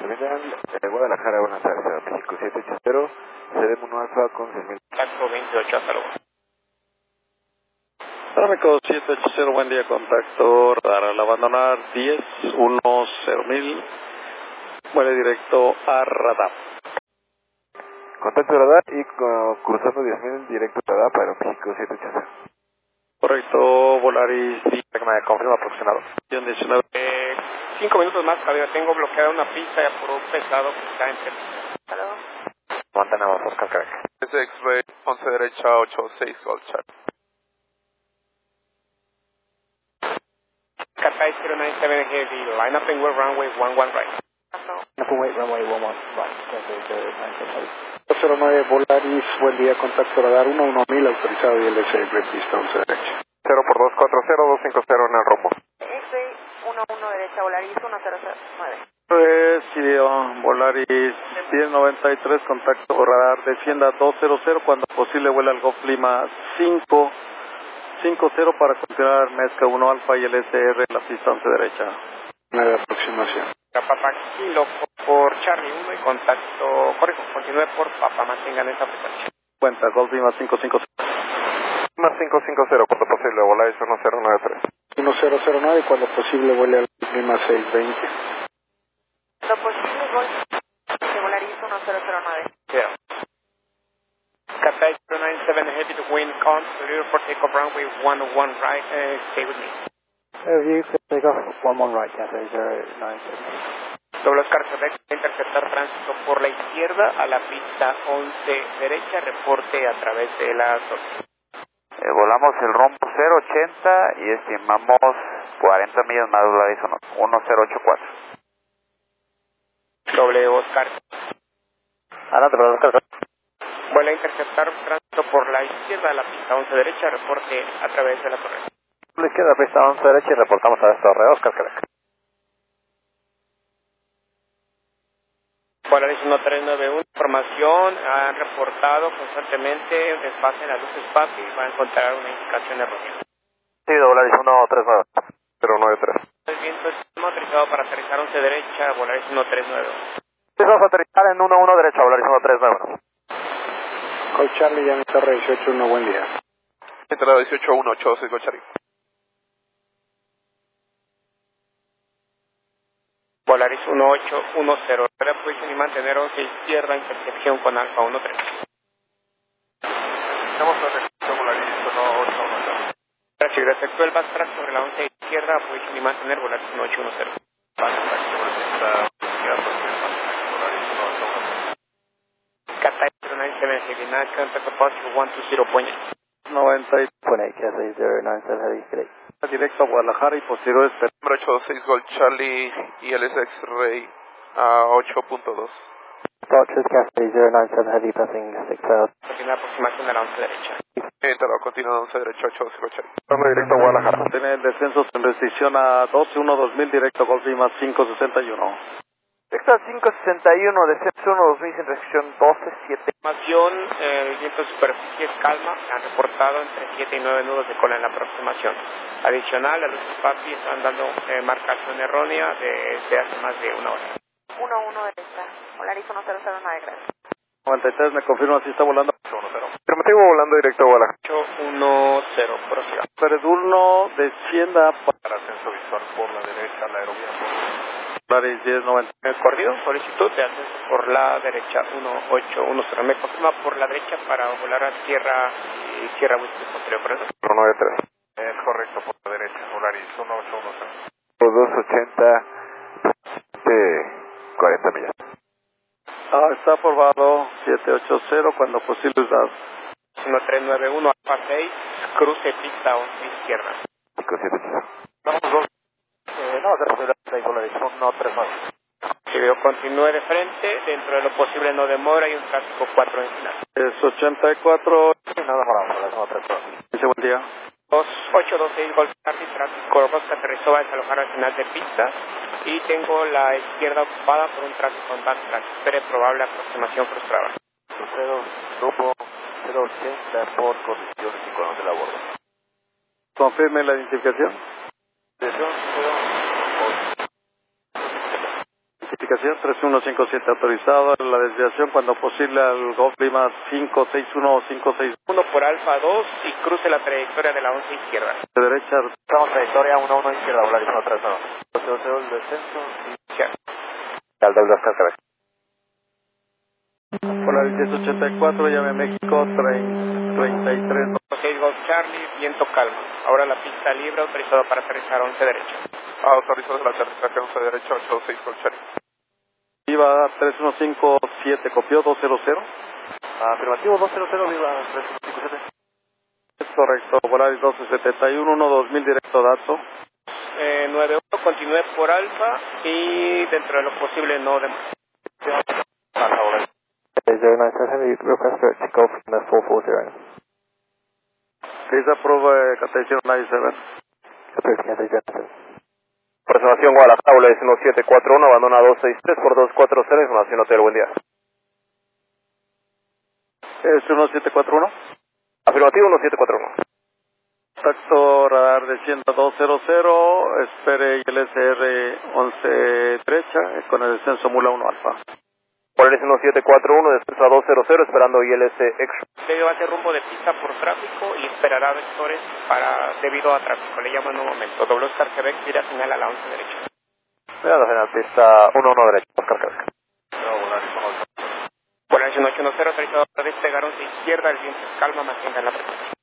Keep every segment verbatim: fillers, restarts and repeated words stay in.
Terminal de Guadalajara, buenas tardes, a México siete ocho cero, C D uno Alfa con seis mil. Contacto veintiocho, hasta luego. Tráfico siete ocho cero, buen día, contacto radar al abandonar diez uno cero mil, vuele directo a radar. Contacto radar y uh, cruzando diez mil directo radar para México siete ocho cero. Correcto, Volaris, me confirma aproximado. diecinueve. Eh, cinco minutos más, todavía tengo bloqueada una pista por un pesado que está entre. Hasta luego. Montana, Oscar Caracas. S X-Ray, once derecha, ocho seis Gold Chart. Cathay zero nine seven Heavy, line up and we're runway one one right. Line up and wait, runway one one right. Cathay zero nine seven Heavy. cero nueve Volaris, buen día, contacto radar uno uno mil, autorizado y el S X pista once derecha. cero por dos cuatro cero, dos cinco cero en el rumbo. S uno uno derecha, Volaris uno cero cero nueve. Recibido, Volaris diez noventa y tres, contacto radar, descienda doscientos cuando posible vuela al Golf Lima cinco cinco cero para continuar Mezca uno Alfa y el S R en la pista once derecha. nueve aproximación. Papá Kilo por Charlie uno y contacto, correcto, continúe por Papá, mantengan esa frecuencia. Cuenta, Golf Lima cinco cinco cero. Más cinco cinco cero, cuando posible, Volaris uno cero nueve tres. uno cero cero nueve y cuando posible vuele al Golf Lima seis veinte. Lo posible, Golf de Volaris uno cero cero nueve. Yeah. Cathay zero nine seven Heavy to wind con, clear for takeoff runway one one right, uh, stay with me. Review, take off one one right, Cathay zero nine seven. Doble Oscar Quebec, interceptar tránsito por la izquierda a la pista once derecha, reporte a través de la zona. Eh, volamos el rombo cero ochenta y estimamos cuarenta millas más Volaris uno cero ocho cuatro. Doble Oscar. Adelante, para Oscar. Vuelve a interceptar tránsito por la izquierda a la pista once derecha, reporte a través de la torre. La izquierda, pista once derecha y reportamos a la torre, Oscar Quebec. Volaris uno tres nueve uno, información, han reportado constantemente desfase en las luces P A P I, va a encontrar una indicación errónea. Sí, Volaris uno tres nueve. cero nueve tres. El viento está autorizado para aterrizar once derecha, Volaris uno tres nueve uno. Sí, vamos a aterrizar en uno uno derecha, Volaris uno tres nueve uno. Call Charlie, ya mi torre dieciocho uno, buen día. Entrada dieciocho uno ocho seis Gold Chart. Volaris uno ocho uno cero, la posición y mantener once izquierda, intersección con Alfa uno tres. Estamos en el Volaris uno ocho uno cero. Gracias, efectúa el backtrack sobre la once izquierda, posición y mantener Volaris uno ocho uno cero. Cathay zero nine seven Heavy, nine contact positive one two zero point eight. noventa y Point Cathay zero nine seven Heavy, Quebec. directo a Guadalajara y posteriores. Número ocho seis Gold Charlie y el S X-Ray a ocho punto dos. Departures Cathay zero nine seven Heavy, passing six thousand. Continúa aproximación de la once derecha. Entrada continua once derecha, ocho seis Gold Chart. Torre directo a Guadalajara. Tiene el descenso sin restricción a doce uno dos mil, directo a Golf Lima cinco sesenta y uno. Texas cinco sesenta y uno, descenso uno dos mil sin restricción doce siete. Información, eh, el viento de superficie es calma, han reportado entre siete y nueve nudos de cola en la aproximación. Adicional, las luces P A P I están dando eh, marcación errónea desde hace más de una hora. uno uno derecha, Volaris uno cero cero nueve, gracias. noventa y tres, me confirma si está volando. Afirmativo, volando directo a Guadalajara. ocho uno cero, prosiga. Perturno, descienda Para ascenso visual por la derecha, la aerovía. Volaris diez noventa. El corrido, solicitud de ascenso por la derecha uno ocho uno cero. Me confirma por la derecha para volar a tierra y tierra whisky posterior, ¿correcto? cero nueve tres. Es correcto, por la derecha, Volaris uno ocho uno cero. dos ochenta, cuarenta millas. Ah, está aprobado siete ocho cero, cuando posible das. uno tres nueve uno, Alfa seis, cruce pista once izquierda. cinco siete cero. Vamos dos. Eh, no, de posibilidad de Volaris uno tres nueve. Si veo continúe de frente, dentro de lo posible no demora y un tráfico cuatro en final. Es ochenta y cuatro. No demoramos, Volaris uno tres nueve. Dice buen día. dos ocho dos seis Golf Charlie, tráfico Roca aterrizó, va a desalojar al final de pista y tengo la izquierda ocupada por un tráfico en backtrack. Espere probable aproximación frustrada. Grupo cero ochenta por condiciones y conos de la borda. Confirme la identificación. Identificación tres uno cinco siete autorizado, la desviación cuando posible al Golf Lima cinco seis uno o cinco seis uno por Alfa dos y cruce la trayectoria de la once izquierda. de derecha. Estamos trayectoria uno uno izquierda, Volaris uno tres uno. cero cero el descenso Izquierda. al doble hasta el Volaris diez ochenta y cuatro, llame a México treinta y tres. seis Golf Charlie, viento calma. Ahora la pista libre, autorizado para aterrizar once derecha. Autorizado el aterrizaje once derecha, ocho seis Golf Charlie. Viva tres uno cinco siete, copió dos cero cero. Afirmativo dos cero cero, viva tres uno cinco siete. Es correcto, Volaris doce setenta y uno, uno dos mil directo dato. Eh, nueve uno, continúe por Alfa y dentro de lo posible no de zero nine seven, request for it to go from the four four zero. Please approve uh, Catation nine seven. Approved, Cathay Johnson. Aproximación Guadalajara, Volaris uno siete cuatro uno, abandona dos seis tres por dos cuatro cero, información hotel, buen día. Es uno siete cuatro uno. Afirmativo uno siete cuatro uno. Contacto radar descienda dos cero cero, espere I L S R once derecha con el descenso Mula uno Alfa. Volaris uno siete cuatro uno, descenso a dos cero cero, esperando I L S extra. Debe hacer rumbo de pista por tráfico y esperará vectores para debido a tráfico. Le llaman en un momento. Doble Oscar Quebec, tira señal a la once derecha. Mira, en la pista uno uno derecha, Oscar Quebec. Volaris uno ocho uno cero, autorizado para despegar once izquierda, el viento es calma, mantenga la frecuencia.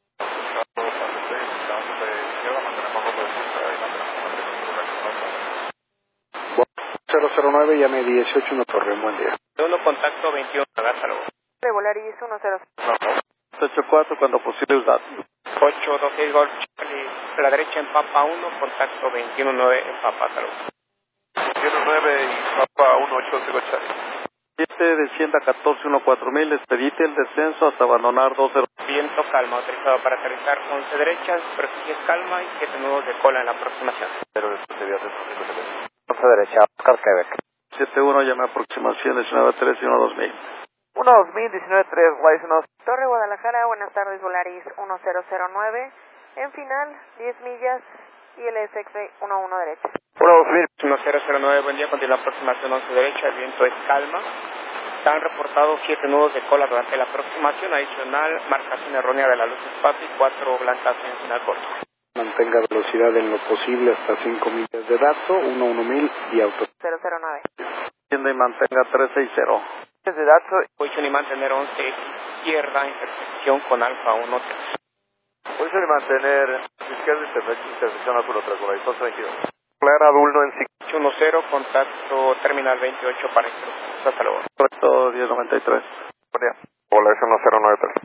cero cero nueve, llame dieciocho, no corre, buen día. Segundo contacto veintiuno, hasta De Volaris uno cero cero. ocho cuatro, cuando posible usar. ocho dos seis Golf Charlie, la derecha en Papa uno, contacto veintiuno nueve en Papa, hasta luego. veintiuno nueve y Papa uno ocho Golf Charlie. siete, descienda catorce uno cuatro mil, expedite el descenso hasta abandonar dos cero. Viento calma, autorizado para aterrizar once derecha, superficie calma y siete nudos de cola en la aproximación. Pero después de viajes once derecha, Oscar Quebec. siete uno, llame aproximación diecinueve tres y uno dos mil. uno dos mil, diecinueve tres, Volaris uno. Torre Guadalajara, buenas tardes, Volaris uno cero cero nueve. En final, diez millas, I L S X-Ray uno uno derecha. uno dos mil. uno cero cero nueve, buen día, continúa la aproximación once derecha, el viento es calma. Están reportados siete nudos de cola durante la aproximación, adicional, marcación errónea de la luz espacio y cuatro blancas en final corto. Mantenga velocidad en lo posible hasta cinco millas de dato, uno uno mil y auto. cero cero nueve. Tienda y mantenga tres seis cero. De datos, Posición y mantener once izquierda, intersección con Alfa uno tres. posición y mantener izquierda, intersección azul otra, Volaris once veintidós. Clara Adulno en cinco. uno cero, contacto terminal veintiocho para instrucciones. Hasta luego. Correcto, diez noventa y tres. Buen día. Volaris uno cero nueve tres.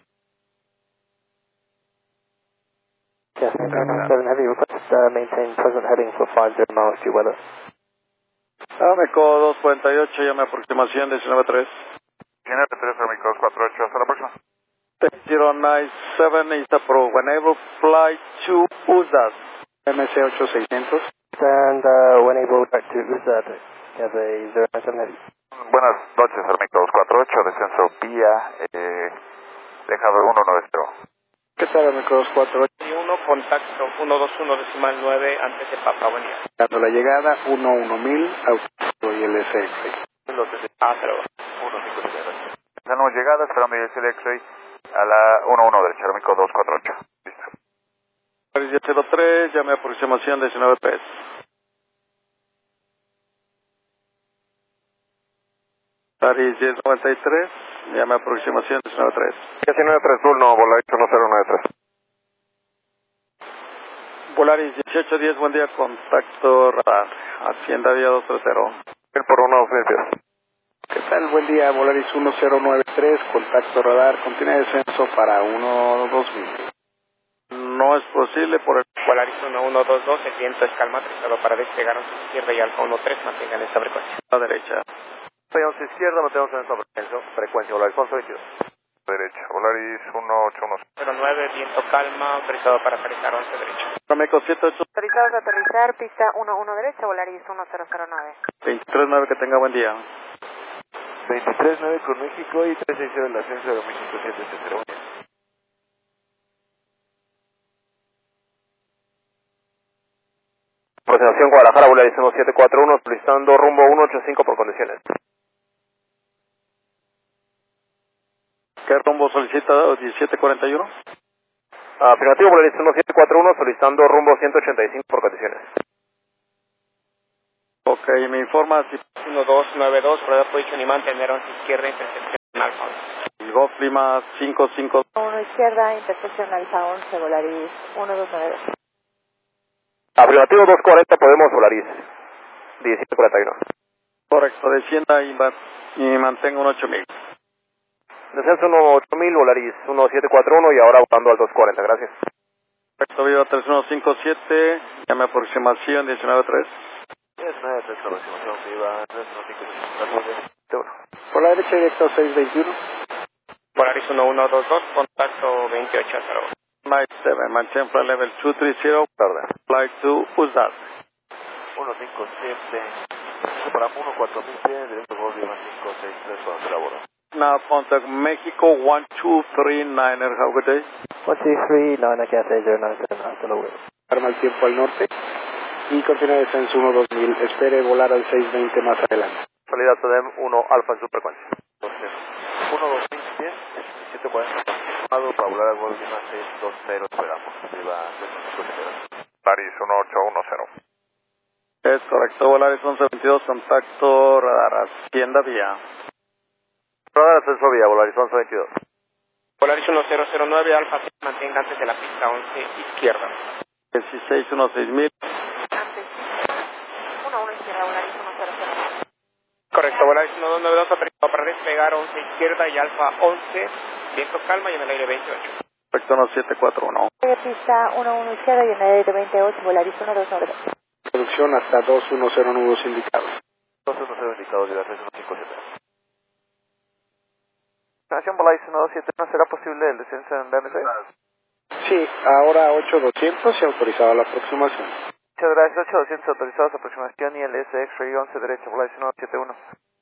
Yes, seven Heavy, request uh, maintain present heading for five zero miles to weather. Ameco dos cuarenta y ocho, llame aproximación diecinueve tres. diecinueve tres, Ameco dos cuarenta y ocho, hasta la próxima. cero nueve siete, is approved. Whenever flight to U S A S. M C ocho seiscientos. And uh, when able, back to U Z A, Cathay zero nine seven Heavy. Buenas noches, Ameco dos cuarenta y ocho, descenso vía, eh, dejado uno nueve cero. ¿Qué tal, Ameco dos cuarenta y ocho? Y uno, contacto uno dos uno decimal nueve antes de Papa, buen día. Dando la llegada, uno uno mil, auto y L S X. Hasta luego. uno cinco siete. Tenemos llegada, esperando I L S X-Ray a la uno uno derecha, Ameco dos cuarenta y ocho. Listo. diez cero tres, llame aproximación diecinueve tres. Paris diez noventa y tres, llame aproximación diecinueve tres. diecinueve tres, turno, Volaris uno cero nueve tres. Volaris dieciocho diez, buen día, contacto radar, Hacienda Vía dos tres cero. Por uno dos mil pies. ¿Qué tal? Buen día, Volaris uno cero nueve tres, contacto radar, continúa descenso para uno dos mil. No es posible por el... Volaris uno uno dos dos, el viento es calma, autorizado para despegar once izquierda y Alfa uno tres, mantengan esta frecuencia. la derecha. once izquierda, mantenemos en esta frecuencia, frecuencia, Volaris once veintidós. Derecha, Volaris uno ocho uno. cero nueve, viento calma, autorizado para aterrizar once derecha. Ameco siete ocho. Autorizados a aterrizar, pista uno uno derecha, Volaris uno cero cero nueve. veintitrés nueve, que tenga buen día. veintitrés nueve con México y tres seis cero el ascenso de México siete cero. aproximación Guadalajara, Volaris uno siete cuatro uno, solicitando rumbo uno ocho cinco por condiciones. ¿Qué rumbo solicita diecisiete cuarenta y uno? Afirmativo, Volaris uno siete cuatro uno, solicitando rumbo ciento ochenta y cinco por condiciones. Ok, me informa si uno dos nueve dos, prueba position y mantener once izquierda, intersección Alfa once. el Golf Lima cinco cinco. uno izquierda, intersección Alfa once, Volaris uno dos nueve dos. Afirmativo dos cuarenta, podemos Volaris diecisiete cuarenta y uno. Correcto, descienda y, va- y mantenga un ocho mil. Descenso uno ocho mil, Volaris uno siete cuatro uno y ahora volando al dos cuarenta, gracias. Correcto, Viva tres uno cinco siete, llame aproximación diecinueve tres. diecinueve tres, aproximación, Viva tres uno cinco siete. Por la derecha directo seis veintiuno. Volaris uno uno dos dos, contacto veintiocho cero. Mike siete, maintain flight level dos treinta, Tarde. flight to Uzdar. uno cinco siete, para uno cuatro mil pies, directo Golf Lima cinco seis tres, cuando se elabora. Now contact Mexico one two three nine, have a good day. one two three nine, I guess, zero nine seven, hasta luego. Arma el tiempo al norte y continúa descenso uno dos mil, espere volar al seis veinte más adelante. Salida T D E M uno Alfa en su frecuencia. uno dos mil pies, diecisiete cuarenta, confirmado para volar al Golf Lima seis dos cero, esperamos. Viva tres uno cinco siete. Paris uno ocho uno cero. Es correcto, Volaris once veintidós, contacto radar, Hacienda Vía. Radar ascenso vía, Volaris once veintidós. Volaris uno cero cero nueve, Alfa seis, mantenga antes de la pista once izquierda. dieciséis dieciséis mil. Antes. uno uno izquierda, Volaris uno cero cero nueve. Correcto, Volaris uno dos nueve dos, autorizado para despegar once izquierda y Alfa once, viento calma y en el aire veintiocho. Correcto, uno siete cuatro uno. Pista uno uno izquierda y en el aire veintiocho, Volaris uno dos nueve dos. Producción hasta dos uno cero nudos indicados. dos uno cero indicados, Viva tres uno cinco siete. Nación Volaris uno dos siete, ¿no será posible el descenso en B M C? Sí, ahora ocho doscientos y autorizado la aproximación. Muchas gracias, ocho doscientos autorizados, aproximación y el S X-Ray once derecha, Volaris uno dos siete uno.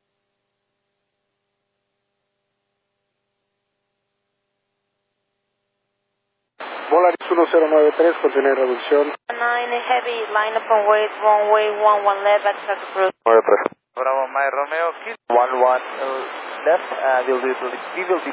Volaris uno cero nueve tres, contiene reducción. nine heavy, line up on weight, runway one one left, back track approach. nueve tres. Bravo, Mike Romeo, Kid. one one left, uh, will be, we will be